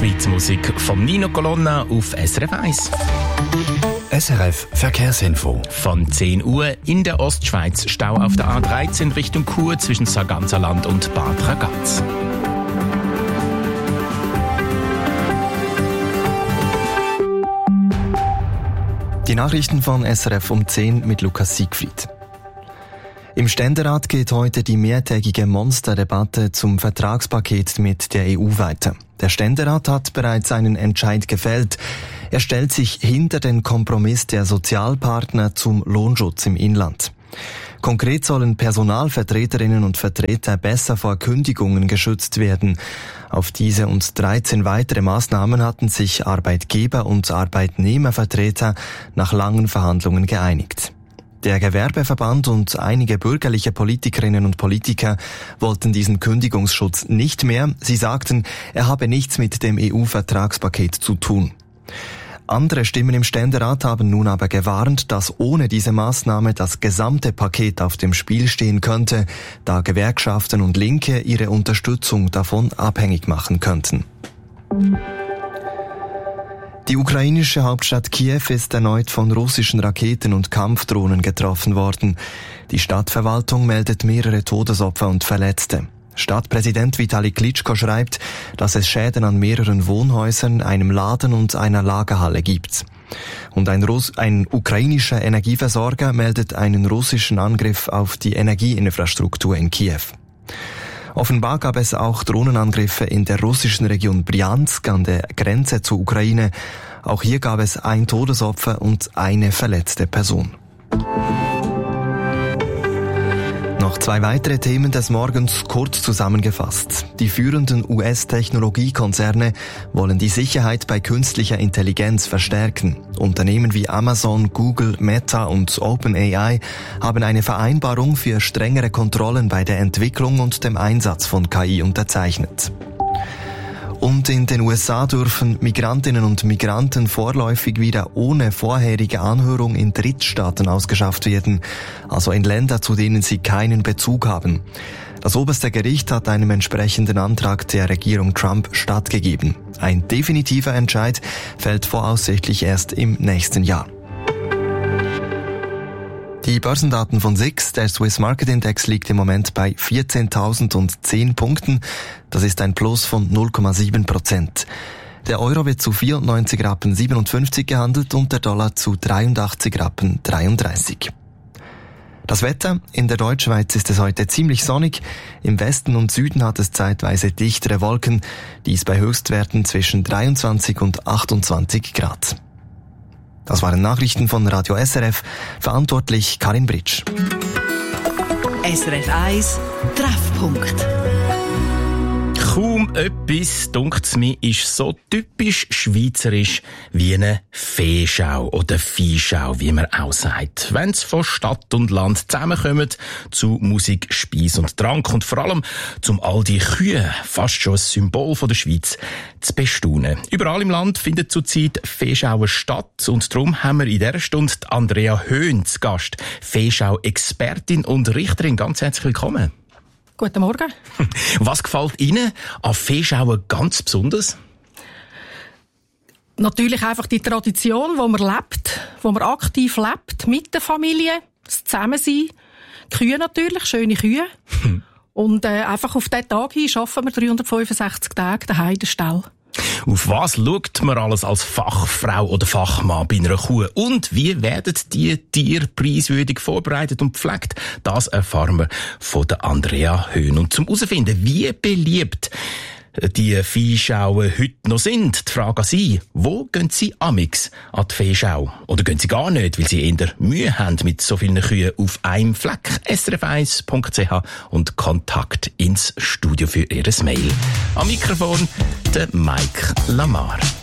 Schweizer Musik von Nino Colonna auf SRF 1. SRF Verkehrsinfo. Von 10 Uhr in der Ostschweiz Stau auf der A13 Richtung Chur zwischen Sarganserland und Bad Ragaz. Die Nachrichten von SRF um 10 mit Lukas Siegfried. Im Ständerat geht heute die mehrtägige Monsterdebatte zum Vertragspaket mit der EU weiter. Der Ständerat hat bereits einen Entscheid gefällt. Er stellt sich hinter den Kompromiss der Sozialpartner zum Lohnschutz im Inland. Konkret sollen Personalvertreterinnen und Vertreter besser vor Kündigungen geschützt werden. Auf diese und 13 weitere Maßnahmen hatten sich Arbeitgeber- und Arbeitnehmervertreter nach langen Verhandlungen geeinigt. Der Gewerbeverband und einige bürgerliche Politikerinnen und Politiker wollten diesen Kündigungsschutz nicht mehr. Sie sagten, er habe nichts mit dem EU-Vertragspaket zu tun. Andere Stimmen im Ständerat haben nun aber gewarnt, dass ohne diese Maßnahme das gesamte Paket auf dem Spiel stehen könnte, da Gewerkschaften und Linke ihre Unterstützung davon abhängig machen könnten. Die ukrainische Hauptstadt Kiew ist erneut von russischen Raketen und Kampfdrohnen getroffen worden. Die Stadtverwaltung meldet mehrere Todesopfer und Verletzte. Stadtpräsident Vitali Klitschko schreibt, dass es Schäden an mehreren Wohnhäusern, einem Laden und einer Lagerhalle gibt. Und ein ukrainischer Energieversorger meldet einen russischen Angriff auf die Energieinfrastruktur in Kiew. Offenbar gab es auch Drohnenangriffe in der russischen Region Bryansk an der Grenze zur Ukraine. Auch hier gab es ein Todesopfer und eine verletzte Person. Noch 2 weitere Themen des Morgens kurz zusammengefasst. Die führenden US-Technologiekonzerne wollen die Sicherheit bei künstlicher Intelligenz verstärken. Unternehmen wie Amazon, Google, Meta und OpenAI haben eine Vereinbarung für strengere Kontrollen bei der Entwicklung und dem Einsatz von KI unterzeichnet. Und in den USA dürfen Migrantinnen und Migranten vorläufig wieder ohne vorherige Anhörung in Drittstaaten ausgeschafft werden, also in Länder, zu denen sie keinen Bezug haben. Das oberste Gericht hat einem entsprechenden Antrag der Regierung Trump stattgegeben. Ein definitiver Entscheid fällt voraussichtlich erst im nächsten Jahr. Die Börsendaten von SIX, der Swiss Market Index, liegt im Moment bei 14.010 Punkten. Das ist ein Plus von 0,7%. Der Euro wird zu 94,57 Rappen gehandelt und der Dollar zu 83,33 Rappen. Das Wetter: In der Deutschschweiz ist es heute ziemlich sonnig. Im Westen und Süden hat es zeitweise dichtere Wolken. Dies bei Höchstwerten zwischen 23 und 28 Grad. Das waren Nachrichten von Radio SRF, verantwortlich Karin Britsch. SRF 1 Treffpunkt. Kaum etwas, dunkt's mir, ist so typisch schweizerisch wie eine Feeschau oder Viehschau, wie man auch sagt. Wenn's von Stadt und Land zusammenkommen zu Musik, Speis und Trank und vor allem zum all die Kühe, fast schon ein Symbol von der Schweiz, zu bestaunen. Überall im Land findet zurzeit Feeschauen statt und darum haben wir in dieser Stunde Andrea Höhn zu Gast, Feeschau-Expertin und Richterin. Ganz herzlich willkommen. Guten Morgen. Was gefällt Ihnen an Feeschauen ganz besonders? Natürlich einfach die Tradition, wo man lebt, wo man aktiv lebt, mit der Familie, das Zusammensein, die Kühe natürlich, schöne Kühe. Und einfach auf diesen Tag hin arbeiten wir 365 Tage daheim in der Stall. Auf was schaut man alles als Fachfrau oder Fachmann bei einer Kuh? Und wie werden die Tiere preiswürdig vorbereitet und gepflegt? Das erfahren wir von der Andrea Höhn. Und zum herausfinden, wie beliebt die Viehschauen heute noch sind, die Frage an Sie: Wo gehen Sie amix an die Viehschau? Oder gehen Sie gar nicht, weil Sie eher Mühe haben mit so vielen Kühen auf einem Fleck? srf1.ch und Kontakt ins Studio für Ihr Mail. Am Mikrofon der Mike Lamar.